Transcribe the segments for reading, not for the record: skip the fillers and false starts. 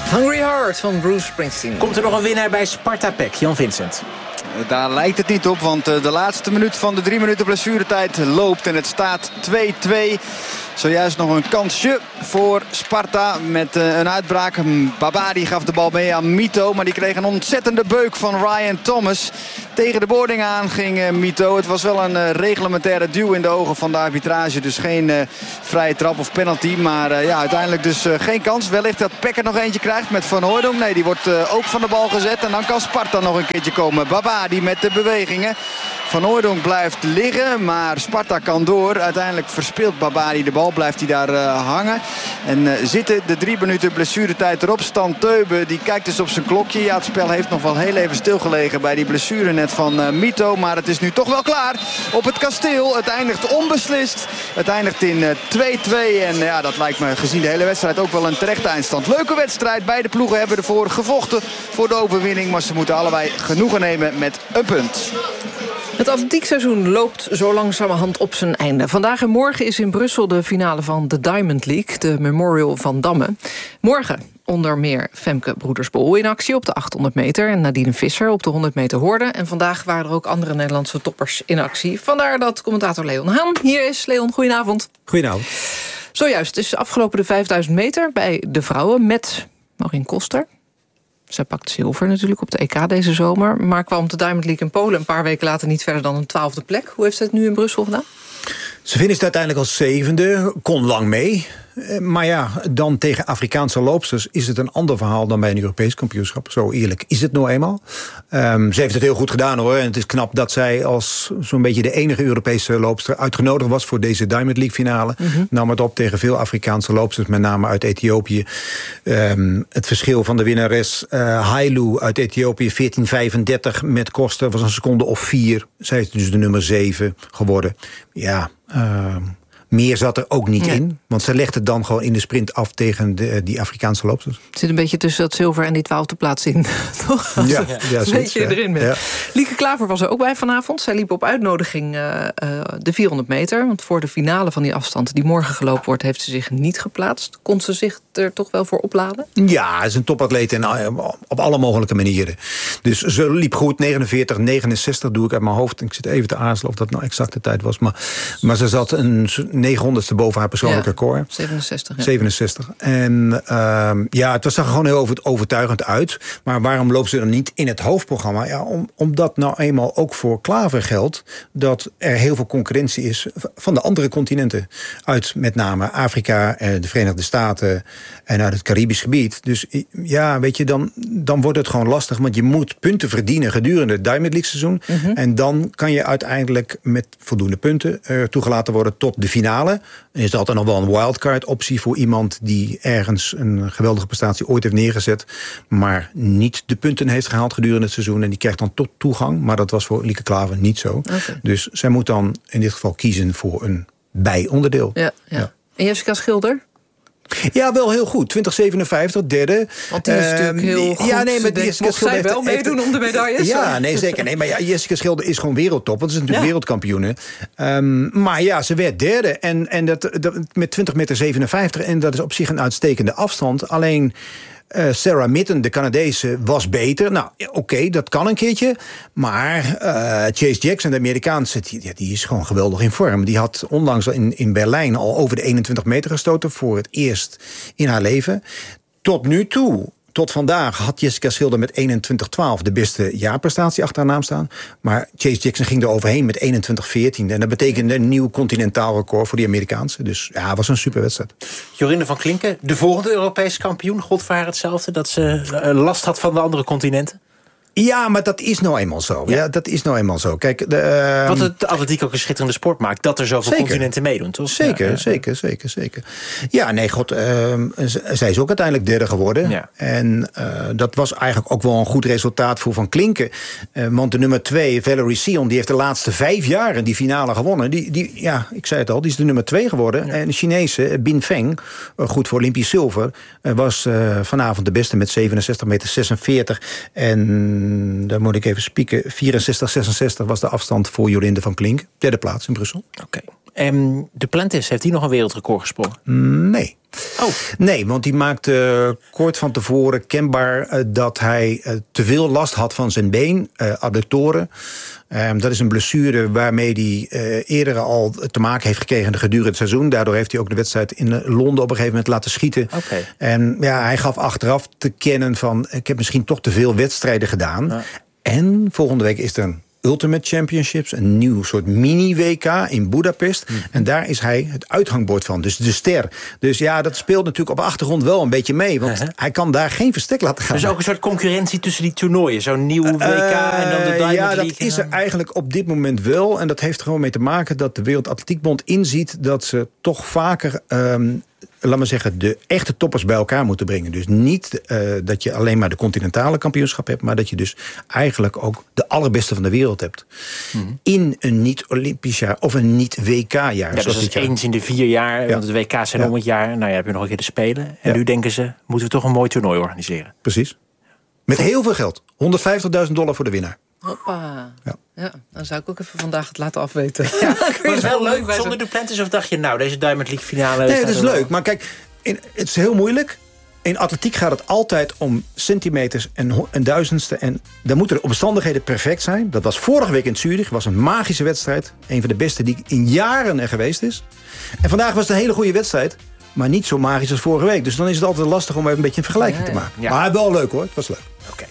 Hungry Heart van Bruce Springsteen. Komt er nog een winnaar bij Sparta PEC, Jan Vincent? Daar lijkt het niet op, want de laatste minuut van de 3 minuten blessuretijd loopt. En het staat 2-2. Zojuist nog een kansje voor Sparta met een uitbraak. Babadi gaf de bal mee aan Mito, maar die kreeg een ontzettende beuk van Ryan Thomas. Tegen de boarding aan ging Mito. Het was wel een reglementaire duw in de ogen van de arbitrage. Dus geen vrije trap of penalty. Maar uiteindelijk dus geen kans. Wellicht dat PEC er nog eentje krijgt met Van Hooijdonk. Nee, die wordt ook van de bal gezet. En dan kan Sparta nog een keertje komen. Babadi met de bewegingen. Van Hooijdonk blijft liggen, maar Sparta kan door. Uiteindelijk verspeelt Babadi de bal, blijft hij daar hangen. En zitten de 3 minuten blessuretijd erop. Stan Teuben, die kijkt dus op zijn klokje. Ja, het spel heeft nog wel heel even stilgelegen bij die blessure net van Mito. Maar het is nu toch wel klaar op het kasteel. Het eindigt onbeslist. Het eindigt in 2-2. En ja, dat lijkt me gezien de hele wedstrijd ook wel een terechte eindstand. Leuke wedstrijd. Beide ploegen hebben ervoor gevochten voor de overwinning. Maar ze moeten allebei genoegen nemen met een punt. Het atletiekseizoen loopt zo langzamerhand op zijn einde. Vandaag en morgen is in Brussel de finale van de Diamond League, de Memorial van Damme. Morgen onder meer Femke Broeders-Bol in actie op de 800 meter... en Nadine Visser op de 100 meter horde. En vandaag waren er ook andere Nederlandse toppers in actie. Vandaar dat commentator Leon Haan hier is. Leon, goedenavond. Goedenavond. Zojuist is afgelopen de 5000 meter bij de vrouwen met Maureen Koster. Zij pakt zilver natuurlijk op de EK deze zomer, maar kwam op de Diamond League in Polen een paar weken later niet verder dan een 12e plek. Hoe heeft ze het nu in Brussel gedaan? Ze finisht uiteindelijk als 7e, kon lang mee. Maar ja, dan tegen Afrikaanse loopsters is het een ander verhaal dan bij een Europees kampioenschap. Zo eerlijk is het nou eenmaal. Ze heeft het heel goed gedaan hoor. En het is knap dat zij als zo'n beetje de enige Europese loopster uitgenodigd was voor deze Diamond League finale. Nam het op tegen veel Afrikaanse loopsters, met name uit Ethiopië. Het verschil van de winnares Hailu uit Ethiopië, 14:35 met Koster, was een seconde of 4. Zij is dus de nummer 7 geworden. Ja, meer zat er ook niet in. Want ze legt het dan gewoon in de sprint af tegen die Afrikaanse loopsters. Het zit een beetje tussen dat zilver en die 12e plaats in. Toch? Ja, een beetje erin bent. Ja. Lieke Klaver was er ook bij vanavond. Zij liep op uitnodiging de 400 meter. Want voor de finale van die afstand die morgen gelopen wordt, heeft ze zich niet geplaatst. Kon ze zich er toch wel voor opladen? Ja, ze is een topatleet en op alle mogelijke manieren. Dus ze liep goed, 49:69 doe ik uit mijn hoofd. Ik zit even te aarzelen of dat nou exact de tijd was. Maar ze zat een 900ste boven haar persoonlijk record. 67. Ja. 67. En het zag er gewoon heel overtuigend uit. Maar waarom loopt ze dan niet in het hoofdprogramma? Ja, omdat nou eenmaal ook voor Klaver geldt dat er heel veel concurrentie is van de andere continenten. Uit met name Afrika, de Verenigde Staten en uit het Caribisch gebied. Dus ja, weet je, dan wordt het gewoon lastig. Want je moet punten verdienen gedurende het Diamond League seizoen. En dan kan je uiteindelijk met voldoende punten toegelaten worden tot de finale. Er is altijd nog wel een wildcard optie voor iemand die ergens een geweldige prestatie ooit heeft neergezet, maar niet de punten heeft gehaald gedurende het seizoen. En die krijgt dan tot toegang. Maar dat was voor Lieke Klaver niet zo. Okay. Dus zij moet dan in dit geval kiezen voor een bijonderdeel. Ja. En Jessica Schilder? Ja, wel heel goed. 20:57, derde. Want die is natuurlijk heel goed. Ja, nee, maar Jessica Schilder zij wel meedoen om de medailles? Ja, nee, zeker. Nee, maar ja, Jessica Schilder is gewoon wereldtop. Want ze is natuurlijk wereldkampioene. Maar ja, ze werd derde. En dat met 20:57. En dat is op zich een uitstekende afstand. Alleen Sarah Mitten, de Canadese, was beter. Nou, oké, dat kan een keertje. Maar Chase Jackson, de Amerikaanse, die is gewoon geweldig in vorm. Die had onlangs in Berlijn al over de 21 meter gestoten voor het eerst in haar leven. Tot nu toe, tot vandaag, had Jessica Schilder met 21:12 de beste jaarprestatie achter haar naam staan. Maar Chase Jackson ging er overheen met 21:14. En dat betekende een nieuw continentaal record voor die Amerikaanse. Dus ja, het was een superwedstrijd. Jorinde van Klinken, de volgende Europese kampioen, gold voor haar hetzelfde? Dat ze last had van de andere continenten? Ja, maar dat is nou eenmaal zo. Ja, dat is nou eenmaal zo. Kijk, wat het atletiek ook een schitterende sport maakt, dat er zoveel continenten meedoen, toch? Zeker. Ja, nee, god, zij is ook uiteindelijk derde geworden. Ja. En dat was eigenlijk ook wel een goed resultaat voor Van Klinken. Want de nummer 2, Valerie Sion, die heeft de laatste 5 jaar in die finale gewonnen. Ja, ik zei het al, die is de nummer 2 geworden. Ja. En de Chinese Bin Feng, goed voor Olympisch zilver, was vanavond de beste met 67,46 meter. En daar moet ik even spieken. 64-66 was de afstand voor Jorinde van Klink. Derde plaats in Brussel. Oké. Duplantis, heeft hij nog een wereldrecord gesprongen? Nee. Nee, want die maakte kort van tevoren kenbaar dat hij te veel last had van zijn been, adductoren. Dat is een blessure waarmee hij eerder al te maken heeft gekregen gedurende het seizoen. Daardoor heeft hij ook de wedstrijd in Londen op een gegeven moment laten schieten. Okay. En hij gaf achteraf te kennen van, ik heb misschien toch te veel wedstrijden gedaan. Ja. En volgende week is er een Ultimate Championships, een nieuw soort mini-WK in Budapest. En daar is hij het uithangbord van, dus de ster. Dus ja, dat speelt natuurlijk op de achtergrond wel een beetje mee. Want hij kan daar geen verstek laten gaan. Dus ook een soort concurrentie tussen die toernooien. Zo'n nieuw WK en dan de Diamond League. Ja, dat is er eigenlijk op dit moment wel. En dat heeft er gewoon mee te maken dat de Wereldatletiekbond inziet dat ze toch vaker, laat maar zeggen, de echte toppers bij elkaar moeten brengen. Dus niet dat je alleen maar de continentale kampioenschap hebt, maar dat je dus eigenlijk ook de allerbeste van de wereld hebt. In een niet-Olympisch jaar of een niet-WK-jaar. Ja, dus eens in de 4 jaar, want de WK's zijn om het jaar. Nou ja, heb je nog een keer de Spelen. En nu denken ze, moeten we toch een mooi toernooi organiseren. Precies. Met heel veel geld. $150.000 voor de winnaar. Hoppa. Ja, dan zou ik ook even vandaag het laten afweten. Ja, was het wel leuk zonder Duplantis? Of dacht je, nou, deze Diamond League finale... Nee, het is leuk. Maar kijk, het is heel moeilijk. In atletiek gaat het altijd om centimeters en duizendste. En dan moeten de omstandigheden perfect zijn. Dat was vorige week in Zurich. Was een magische wedstrijd. Een van de beste die in jaren er geweest is. En vandaag was het een hele goede wedstrijd. Maar niet zo magisch als vorige week. Dus dan is het altijd lastig om even een beetje een vergelijking te maken. Ja. Maar wel leuk hoor. Het was leuk. Oké.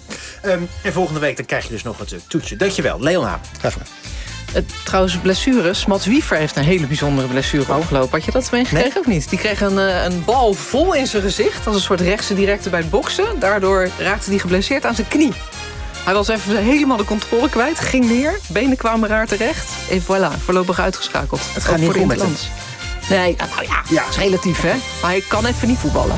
En volgende week dan krijg je dus nog het toetje. Dankjewel, Leon Haan. Graag gedaan. Trouwens, blessures. Mats Wiever heeft een hele bijzondere blessure opgelopen. Had je dat meegekregen of niet? Die kreeg een bal vol in zijn gezicht. Als een soort rechtse directe bij het boksen. Daardoor raakte hij geblesseerd aan zijn knie. Hij was even helemaal de controle kwijt. Ging neer. Benen kwamen raar terecht. En voilà, voorlopig uitgeschakeld. Het gaat niet goed met hem. Nee, nou ja, dat is relatief, hè. Maar hij kan even niet voetballen.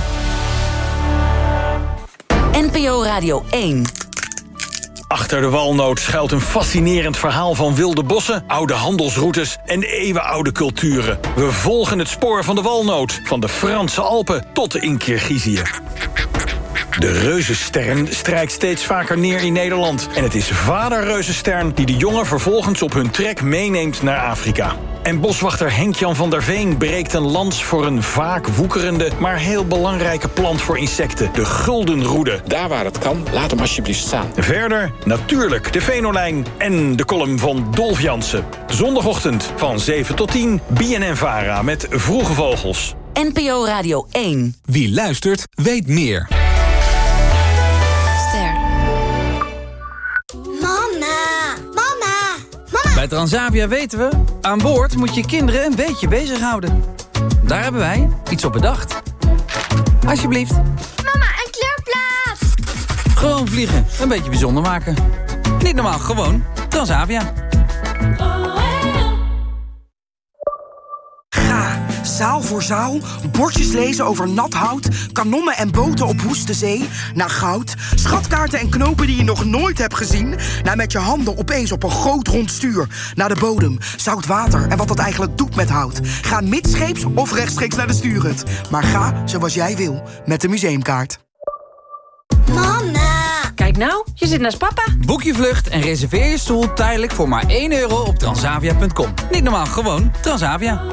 NPO Radio 1. Achter de walnoot schuilt een fascinerend verhaal van wilde bossen, oude handelsroutes en eeuwenoude culturen. We volgen het spoor van de walnoot, van de Franse Alpen tot in Kirgizië. De reuzenstern strijkt steeds vaker neer in Nederland. En het is vader reuzenstern die de jongen vervolgens op hun trek meeneemt naar Afrika. En boswachter Henk-Jan van der Veen breekt een lans voor een vaak woekerende, maar heel belangrijke plant voor insecten, de guldenroede. Daar waar het kan, laat hem alsjeblieft staan. Verder natuurlijk de Venolijn en de column van Dolf Jansen. Zondagochtend van 7 tot 10, BNN-Vara met Vroege Vogels. NPO Radio 1. Wie luistert, weet meer. Bij Transavia weten we, aan boord moet je kinderen een beetje bezighouden. Daar hebben wij iets op bedacht. Alsjeblieft. Mama, een kleurplaat! Gewoon vliegen, een beetje bijzonder maken. Niet normaal, gewoon Transavia. Ga, zaal voor zaal, bordjes lezen over nat hout, kanonnen en boten op woeste zee, naar goud, schatkaarten en knopen die je nog nooit hebt gezien, naar met je handen opeens op een groot rond stuur, naar de bodem, zout water en wat dat eigenlijk doet met hout. Ga midscheeps of rechtstreeks naar de stuurhut. Maar ga zoals jij wil, met de museumkaart. Mama! Kijk nou, je zit naast papa. Boek je vlucht en reserveer je stoel tijdelijk voor maar €1 op transavia.com. Niet normaal, gewoon Transavia.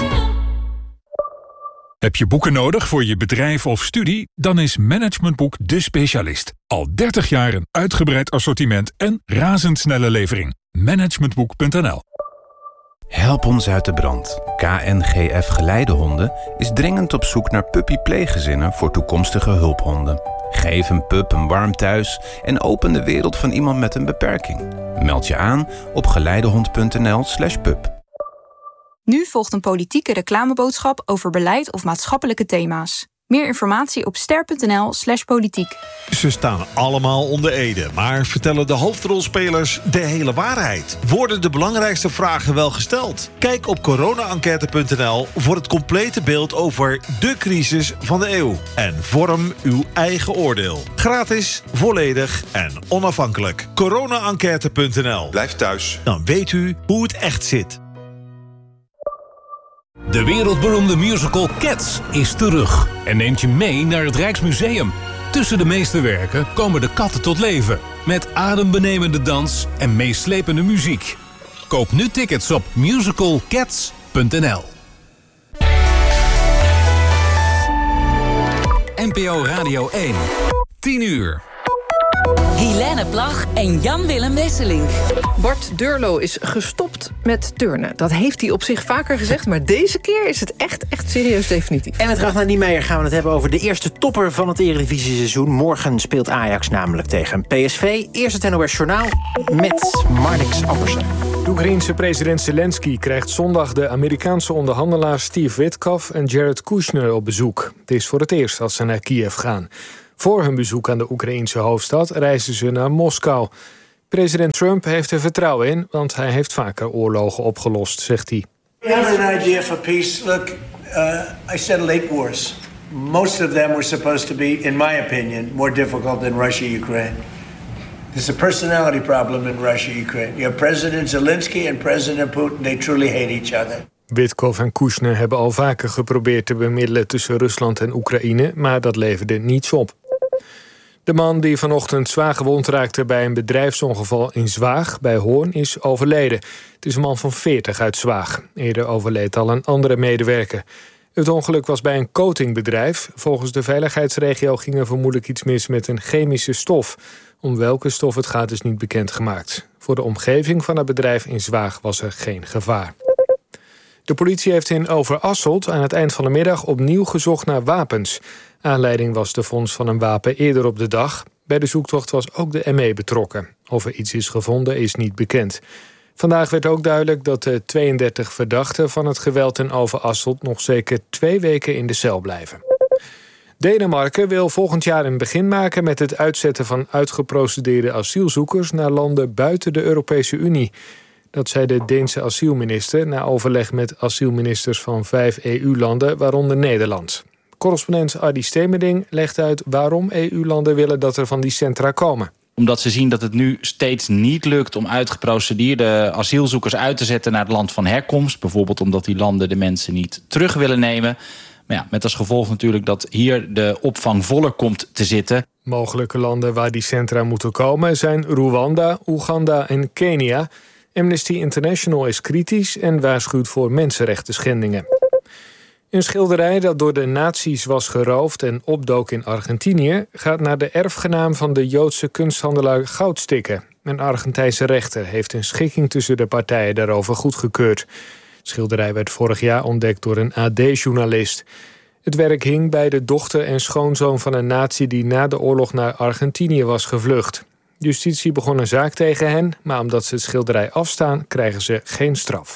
Heb je boeken nodig voor je bedrijf of studie? Dan is Managementboek de specialist. Al 30 jaar een uitgebreid assortiment en razendsnelle levering. Managementboek.nl. Help ons uit de brand. KNGF Geleidehonden is dringend op zoek naar puppy-pleeggezinnen voor toekomstige hulphonden. Geef een pup een warm thuis en open de wereld van iemand met een beperking. Meld je aan op geleidehond.nl/pup. Nu volgt een politieke reclameboodschap over beleid of maatschappelijke thema's. Meer informatie op ster.nl/politiek. Ze staan allemaal onder ede, maar vertellen de hoofdrolspelers de hele waarheid? Worden de belangrijkste vragen wel gesteld? Kijk op corona-enquête.nl voor het complete beeld over de crisis van de eeuw. En vorm uw eigen oordeel. Gratis, volledig en onafhankelijk. corona-enquête.nl. Blijf thuis. Dan weet u hoe het echt zit. De wereldberoemde musical Cats is terug en neemt je mee naar het Rijksmuseum. Tussen de meesterwerken komen de katten tot leven, met adembenemende dans en meeslepende muziek. Koop nu tickets op musicalcats.nl. NPO.nl. NPO Radio 1. 10 uur. Helene Plag en Jan-Willem Wesselink. Bart Durlo is gestopt met turnen. Dat heeft hij op zich vaker gezegd, maar deze keer is het echt serieus definitief. En met Ragnar Niemeyer gaan we het hebben over de eerste topper van het Eredivisie-seizoen. Morgen speelt Ajax namelijk tegen PSV. Eerst het NOS Journaal met Marnix Ampersen. De Oekraïense president Zelensky krijgt zondag de Amerikaanse onderhandelaars Steve Witkoff en Jared Kushner op bezoek. Het is voor het eerst dat ze naar Kiev gaan. Voor hun bezoek aan de Oekraïense hoofdstad reizen ze naar Moskou. President Trump heeft er vertrouwen in, want hij heeft vaker oorlogen opgelost, zegt hij. We have an idea for peace. Look, I settled 8 wars. Most of them were supposed to be, in my opinion, more difficult than Russia-Ukraine. There's a personality problem in Russia-Ukraine. You have President Zelensky and President Putin. They truly hate each other. Witkoff en Kushner hebben al vaker geprobeerd te bemiddelen tussen Rusland en Oekraïne, maar dat leverde niets op. De man die vanochtend zwaar gewond raakte bij een bedrijfsongeval in Zwaag bij Hoorn is overleden. Het is een man van 40 uit Zwaag. Eerder overleed al een andere medewerker. Het ongeluk was bij een coatingbedrijf. Volgens de veiligheidsregio ging er vermoedelijk iets mis met een chemische stof. Om welke stof het gaat is niet bekendgemaakt. Voor de omgeving van het bedrijf in Zwaag was er geen gevaar. De politie heeft in Overasselt aan het eind van de middag opnieuw gezocht naar wapens. Aanleiding was de vondst van een wapen eerder op de dag. Bij de zoektocht was ook de ME betrokken. Of er iets is gevonden is niet bekend. Vandaag werd ook duidelijk dat de 32 verdachten van het geweld in Overasselt nog zeker 2 weken in de cel blijven. Denemarken wil volgend jaar een begin maken met het uitzetten van uitgeprocedeerde asielzoekers naar landen buiten de Europese Unie. Dat zei de Deense asielminister na overleg met asielministers van 5 EU-landen, waaronder Nederland. Correspondent Adi Stemerding legt uit waarom EU-landen willen dat er van die centra komen. Omdat ze zien dat het nu steeds niet lukt om uitgeprocedeerde asielzoekers uit te zetten naar het land van herkomst. Bijvoorbeeld omdat die landen de mensen niet terug willen nemen. Maar ja, met als gevolg natuurlijk dat hier de opvang voller komt te zitten. Mogelijke landen waar die centra moeten komen zijn Rwanda, Oeganda en Kenia. Amnesty International is kritisch en waarschuwt voor mensenrechten schendingen. Een schilderij dat door de nazi's was geroofd en opdook in Argentinië gaat naar de erfgenaam van de Joodse kunsthandelaar Goudstikke. Een Argentijnse rechter heeft een schikking tussen de partijen daarover goedgekeurd. Het schilderij werd vorig jaar ontdekt door een AD-journalist. Het werk hing bij de dochter en schoonzoon van een nazi die na de oorlog naar Argentinië was gevlucht. Justitie begon een zaak tegen hen, maar omdat ze het schilderij afstaan, krijgen ze geen straf.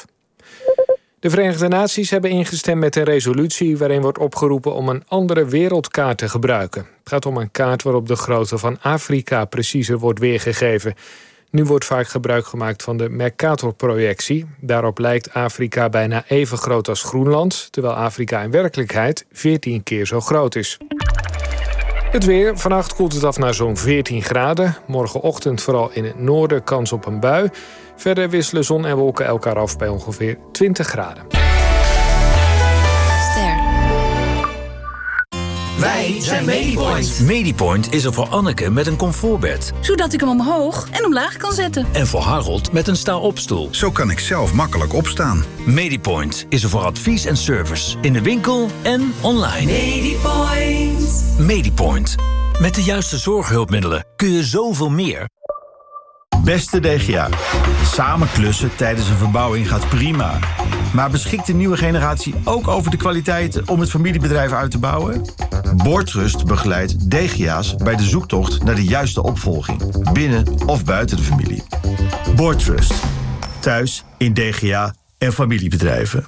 De Verenigde Naties hebben ingestemd met een resolutie waarin wordt opgeroepen om een andere wereldkaart te gebruiken. Het gaat om een kaart waarop de grootte van Afrika preciezer wordt weergegeven. Nu wordt vaak gebruik gemaakt van de Mercator-projectie. Daarop lijkt Afrika bijna even groot als Groenland, terwijl Afrika in werkelijkheid 14 keer zo groot is. Het weer. Vannacht koelt het af naar zo'n 14 graden. Morgenochtend vooral in het noorden kans op een bui. Verder wisselen zon en wolken elkaar af bij ongeveer 20 graden. Wij zijn Medipoint. Medipoint is er voor Anneke met een comfortbed. Zodat ik hem omhoog en omlaag kan zetten. En voor Harold met een sta-opstoel. Zo kan ik zelf makkelijk opstaan. Medipoint is er voor advies en service. In de winkel en online. Medipoint. Medipoint. Met de juiste zorghulpmiddelen kun je zoveel meer. Beste DGA, samen klussen tijdens een verbouwing gaat prima. Maar beschikt de nieuwe generatie ook over de kwaliteiten om het familiebedrijf uit te bouwen? Boortrust begeleidt DGA's bij de zoektocht naar de juiste opvolging, binnen of buiten de familie. Boortrust, thuis in DGA en familiebedrijven.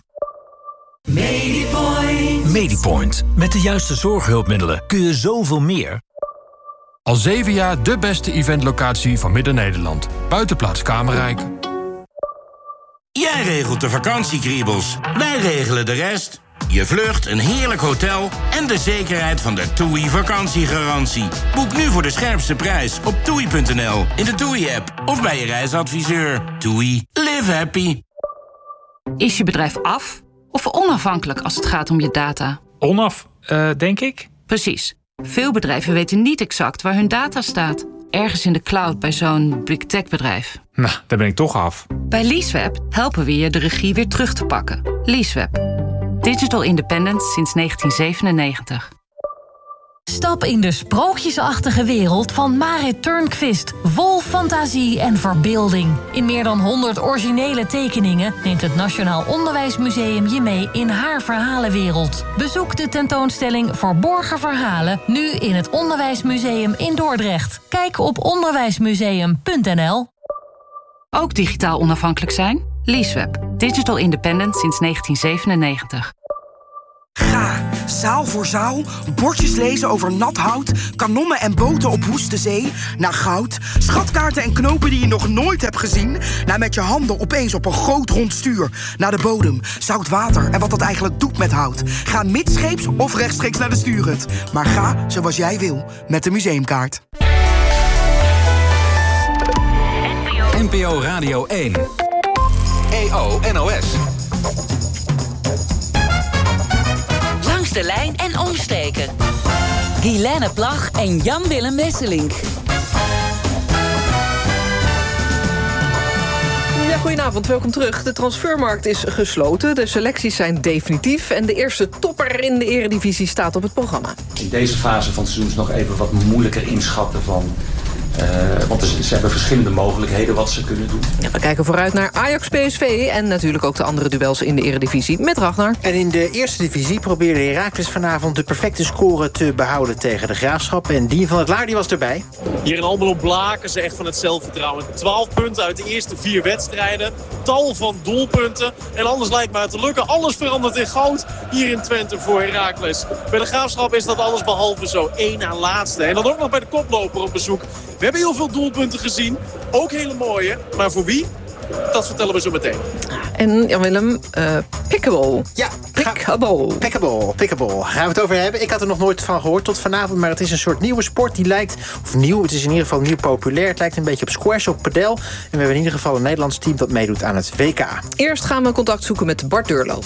Medipoint. Medipoint. Met de juiste zorghulpmiddelen kun je zoveel meer. Al 7 jaar de beste eventlocatie van Midden-Nederland. Buitenplaats Kamerrijk. Jij regelt de vakantiekriebels. Wij regelen de rest. Je vlucht, een heerlijk hotel en de zekerheid van de TUI vakantiegarantie. Boek nu voor de scherpste prijs op TUI.nl, in de TUI-app of bij je reisadviseur. TUI. Live happy. Is je bedrijf af of onafhankelijk als het gaat om je data? Onaf, denk ik. Precies. Veel bedrijven weten niet exact waar hun data staat. Ergens in de cloud bij zo'n big tech bedrijf. Nou, daar ben ik toch af. Bij Leaseweb helpen we je de regie weer terug te pakken. Leaseweb. Digital independent sinds 1997. Stap in de sprookjesachtige wereld van Marit Turnquist. Vol fantasie en verbeelding. In meer dan 100 originele tekeningen neemt het Nationaal Onderwijsmuseum je mee in haar verhalenwereld. Bezoek de tentoonstelling Verborgen Verhalen nu in het Onderwijsmuseum in Dordrecht. Kijk op onderwijsmuseum.nl. Ook digitaal onafhankelijk zijn? Leaseweb. Digital independent sinds 1997. Ga, zaal voor zaal, bordjes lezen over nat hout, kanonnen en boten op woeste zee, naar goud, schatkaarten en knopen die je nog nooit hebt gezien, naar met je handen opeens op een groot rond stuur, naar de bodem, zout water en wat dat eigenlijk doet met hout. Ga midscheeps of rechtstreeks naar de stuurhut. Maar ga zoals jij wil, met de museumkaart. NPO Radio 1. EO NOS. Langs de lijn en omstreken. Guilaine Plag en Jan-Willem Wesselink. Ja, goedenavond, welkom terug. De transfermarkt is gesloten, de selecties zijn definitief en de eerste topper in de eredivisie staat op het programma. In deze fase van het seizoen is nog even wat moeilijker inschatten van... want ze hebben verschillende mogelijkheden wat ze kunnen doen. Ja, we kijken vooruit naar Ajax-PSV en natuurlijk ook de andere duels in de Eredivisie met Ragnar. En in de eerste divisie probeerde Heracles vanavond de perfecte score te behouden tegen de Graafschap. En Dien van het Laar die was erbij. Hier in Almelo blaken ze echt van het zelfvertrouwen. 12 punten uit de eerste 4 wedstrijden. Tal van doelpunten. En anders lijkt mij het te lukken. Alles verandert in goud hier in Twente voor Heracles. Bij de Graafschap is dat alles behalve zo. 1 na laatste. En dan ook nog bij de koploper op bezoek. We hebben heel veel doelpunten gezien. Ook hele mooie. Maar voor wie? Dat vertellen we zo meteen. En Jan-Willem, Pickable. Ja, Pickable. Gaan we het over hebben? Ik had er nog nooit van gehoord tot vanavond. Maar het is een soort nieuwe sport die lijkt... Of nieuw, het is in ieder geval nieuw populair. Het lijkt een beetje op squash, op padel. En we hebben in ieder geval een Nederlands team dat meedoet aan het WK. Eerst gaan we contact zoeken met Bart Durlo.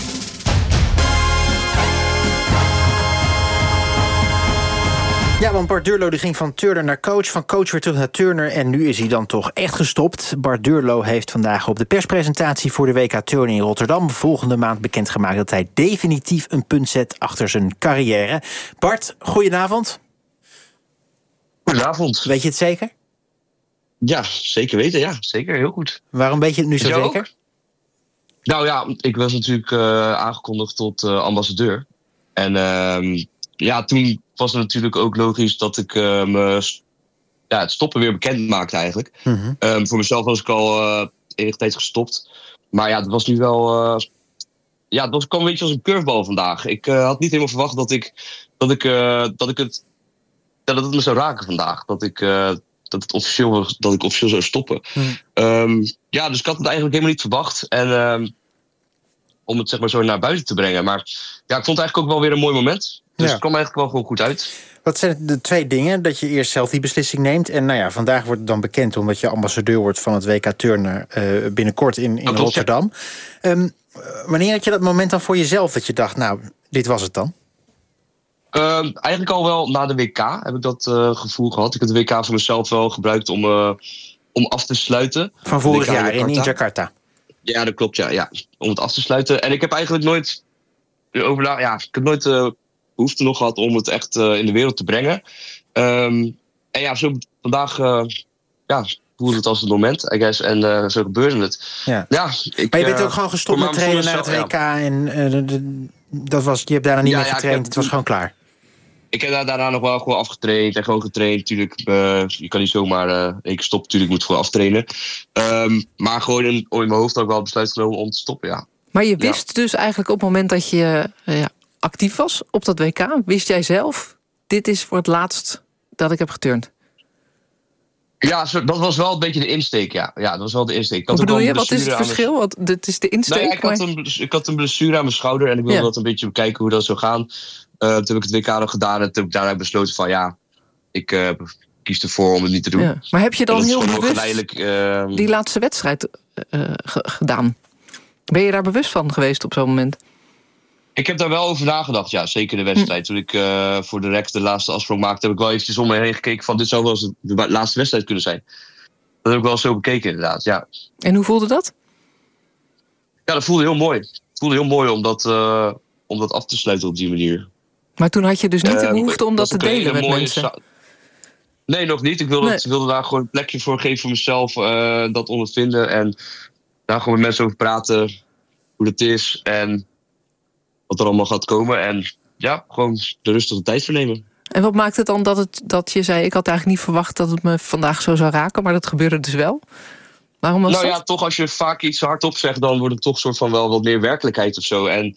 Ja, want Bart Durlo die ging van turner naar coach, van coach weer terug naar turner... en nu is hij dan toch echt gestopt. Bart Durlo heeft vandaag op de perspresentatie voor de WK Turnen in Rotterdam... volgende maand bekendgemaakt dat hij definitief een punt zet achter zijn carrière. Bart, goedenavond. Goedenavond. Weet je het zeker? Ja, zeker weten. Ja, zeker. Heel goed. Waarom weet je het nu zo zeker? Ook? Nou ja, ik was natuurlijk aangekondigd tot ambassadeur. En ja, toen was het natuurlijk ook logisch dat ik het stoppen weer bekend maakte eigenlijk. Mm-hmm. Voor mezelf was ik al enige tijd gestopt. Maar ja, het was nu wel... het kwam een beetje als een curveball vandaag. Ik had niet helemaal verwacht dat het me zou raken vandaag. Dat ik officieel zou stoppen. Dus ik had het eigenlijk helemaal niet verwacht. En om het zeg maar zo naar buiten te brengen. Maar ja, ik vond het eigenlijk ook wel weer een mooi moment. Dus het kwam eigenlijk wel gewoon goed uit. Wat zijn de 2 dingen? Dat je eerst zelf die beslissing neemt. En vandaag wordt het dan bekend omdat je ambassadeur wordt van het WK Turnen binnenkort in Rotterdam. Ja. Wanneer had je dat moment dan voor jezelf dat je dacht, nou, dit was het dan? Eigenlijk al wel na de WK heb ik dat gevoel gehad. Ik heb de WK voor mezelf wel gebruikt om af te sluiten. Van vorig jaar in Jakarta. Ja, dat klopt, ja. Om het af te sluiten. En ik heb eigenlijk nooit behoefte nog gehad om het echt in de wereld te brengen. En ja, zo vandaag voelde het als het moment, I guess. En zo gebeurde het. Ja. Maar je bent ook gewoon gestopt met trainen naar het WK. Ja. En je hebt daarna niet meer getraind. Het was gewoon klaar. Ik heb daarna nog wel gewoon afgetraind en gewoon getraind. Natuurlijk, je kan niet zomaar één keer stoppen. Natuurlijk, moet gewoon aftrainen. Maar gewoon in mijn hoofd ook wel besluit genomen om te stoppen, ja. Maar je wist dus eigenlijk op het moment dat je actief was op dat WK... wist jij zelf, dit is voor het laatst dat ik heb geturnd? Ja, dat was wel een beetje de insteek, ja. Ja, dat was wel de insteek. Wat bedoel je? Wat is het verschil? Want dit is de insteek? Ik had een blessure aan mijn schouder en ik wilde dat een beetje bekijken hoe dat zou gaan. Toen heb ik het WK nog gedaan en toen heb ik daarna besloten van ik kies ervoor om het niet te doen. Ja. Maar heb je dan heel bewust die laatste wedstrijd gedaan? Ben je daar bewust van geweest op zo'n moment? Ik heb daar wel over nagedacht, ja. Zeker de wedstrijd. Toen ik voor de rek de laatste afspraak maakte... heb ik wel eventjes om me heen gekeken van... dit zou wel eens de laatste wedstrijd kunnen zijn. Dat heb ik wel zo bekeken, inderdaad, ja. En hoe voelde dat? Ja, dat voelde heel mooi. Het voelde heel mooi om dat af te sluiten op die manier. Maar toen had je dus niet de behoefte om dat te delen met mensen? Nee, nog niet. Ik wilde daar gewoon een plekje voor geven voor mezelf. Dat ondervinden. En daar gewoon met mensen over praten. Hoe het is. En wat er allemaal gaat komen. En ja, gewoon de rustige tijd vernemen. En wat maakt het dan dat je zei... ik had eigenlijk niet verwacht dat het me vandaag zo zou raken... maar dat gebeurde dus wel? Waarom was dat? Ja, toch als je vaak iets hardop zegt... dan wordt het toch soort van wel wat meer werkelijkheid of zo. En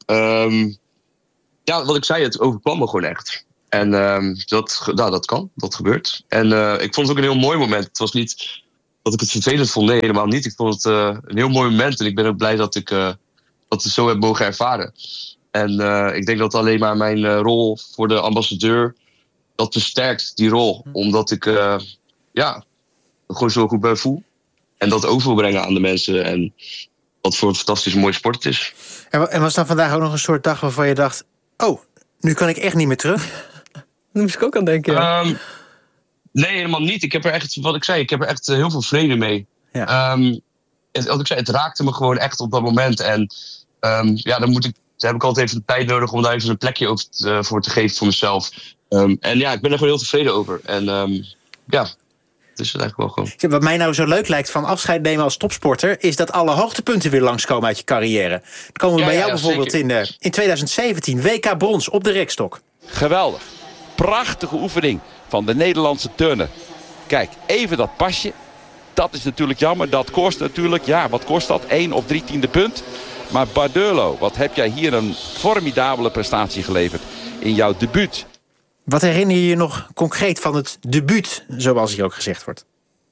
wat ik zei, het overkwam me gewoon echt. En dat kan, dat gebeurt. En ik vond het ook een heel mooi moment. Het was niet dat ik het vervelend vond, nee, helemaal niet. Ik vond het een heel mooi moment. En ik ben ook blij dat ik het zo heb mogen ervaren. En ik denk dat alleen maar mijn rol voor de ambassadeur... dat versterkt, die rol. Omdat ik gewoon zo goed bij voel. En dat over wil brengen aan de mensen. En wat voor een fantastisch mooie sport het is. En was dan vandaag ook nog een soort dag waarvan je dacht... oh, nu kan ik echt niet meer terug? Daar moest ik ook aan denken. Nee, helemaal niet. Ik heb er echt, wat ik zei, ik heb er echt heel veel vrede mee. Ja. Wat ik zei, het raakte me gewoon echt op dat moment. En dan heb ik altijd even de tijd nodig om daar even een plekje over voor te geven voor mezelf. Ik ben er gewoon heel tevreden over. En het is het eigenlijk wel gewoon. Wat mij nou zo leuk lijkt van afscheid nemen als topsporter... is dat alle hoogtepunten weer langskomen uit je carrière. Dan komen we bij jou bijvoorbeeld in 2017. WK brons op de rekstok. Geweldig. Prachtige oefening van de Nederlandse turner. Kijk, even dat pasje. Dat is natuurlijk jammer. Dat kost natuurlijk, wat kost dat? 1 of 3 tiende punt. Maar Bardurlo, wat heb jij hier een formidabele prestatie geleverd in jouw debuut. Wat herinner je je nog concreet van het debuut, zoals hier ook gezegd wordt?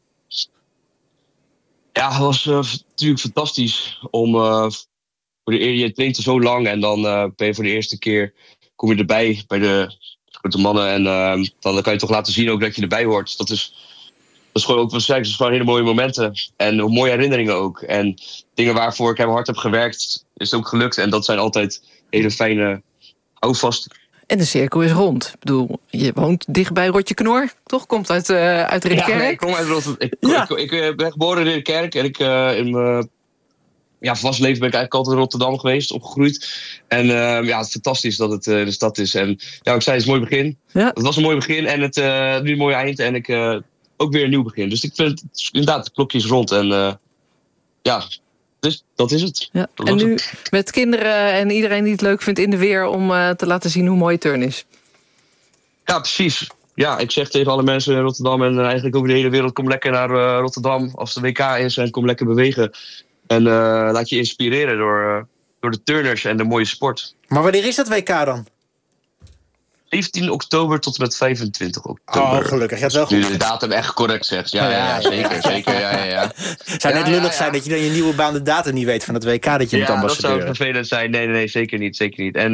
Ja, het was natuurlijk fantastisch om... je traint er zo lang en dan ben je voor de eerste keer... kom je erbij bij de grote mannen en dan kan je toch laten zien ook dat je erbij hoort. Dat is gewoon ook wat zei, dat is gewoon hele mooie momenten en mooie herinneringen ook. En dingen waarvoor ik hard heb gewerkt, is ook gelukt. En dat zijn altijd hele fijne houvast. En de cirkel is rond. Ik bedoel, je woont dichtbij Rotje Knor, toch? Komt uit Ridderkerk. Ja, nee, ik kom uit Rotterdam. Ik ben geboren in Ridderkerk en ik in mijn volwassen leven ben ik eigenlijk altijd in Rotterdam geweest, opgegroeid. En het is fantastisch dat het de stad is. En ik zei, het is een mooi begin. Ja. Het was een mooi begin en het nu een mooi eind. En ik ook weer een nieuw begin. Dus ik vind het inderdaad, het klokje is rond. En dus dat is het. Ja. En nu met kinderen en iedereen die het leuk vindt in de weer... om te laten zien hoe mooi turn is. Ja, precies. Ja, ik zeg tegen alle mensen in Rotterdam... en eigenlijk over de hele wereld... kom lekker naar Rotterdam als de WK is... en kom lekker bewegen. En laat je inspireren door de turners en de mooie sport. Maar wanneer is dat WK dan? 17 oktober tot en met 25 oktober. Oh, gelukkig. Je had wel goed. Nu de datum echt correct zegt. Ja, zeker. Ja. Het zou net lullig zijn dat je dan je nieuwe baan de datum niet weet van het WK dat je moet ambassadeuren. Dat zou vervelend zijn. Nee, zeker niet. En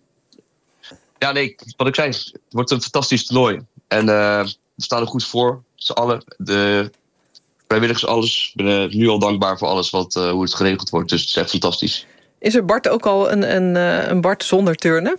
wat ik zei, het wordt een fantastisch toernooi. En we staan er goed voor, z'n allen. De vrijwilligers, alles. Ik ben nu al dankbaar voor alles hoe het geregeld wordt. Dus het is echt fantastisch. Is er Bart ook al een Bart zonder turnen?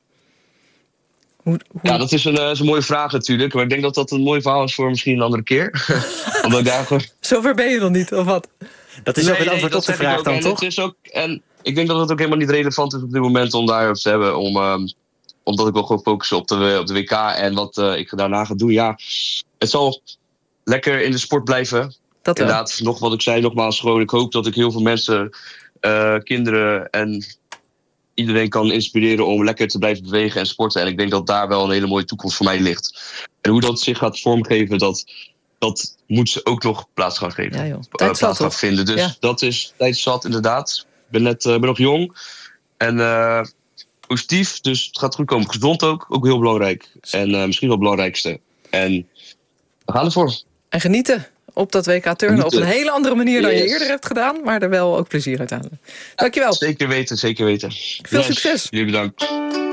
Ja, dat is een mooie vraag natuurlijk. Maar ik denk dat dat een mooi verhaal is voor misschien een andere keer. Omdat Zover ben je nog niet, of wat? Dat is ook het antwoord op de vraag dan, toch? En ik denk dat het ook helemaal niet relevant is op dit moment om daarover te hebben. Omdat ik wil gewoon focussen op de WK en wat ik daarna ga doen. Ja, het zal lekker in de sport blijven. Dat inderdaad, nog wat ik zei, nogmaals gewoon. Ik hoop dat ik heel veel mensen, kinderen en iedereen kan inspireren om lekker te blijven bewegen en sporten. En ik denk dat daar wel een hele mooie toekomst voor mij ligt. En hoe dat zich gaat vormgeven, dat moet ze ook nog plaats gaan geven. Ja, plaats gaan vinden. Dus dat is tijd zat, inderdaad. Ik ben nog jong. En positief, dus het gaat goed komen. Gezond ook heel belangrijk. En misschien wel het belangrijkste. En we gaan ervoor. En genieten op dat WK turnen op een hele andere manier dan je eerder hebt gedaan. Maar er wel ook plezier uit halen. Dankjewel. Zeker weten. Veel succes. Jullie bedankt.